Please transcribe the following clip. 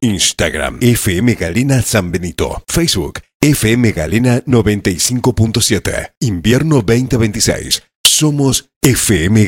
Instagram FM Galena San Benito. Facebook FM Galena 95.7. Invierno 2026. Somos FM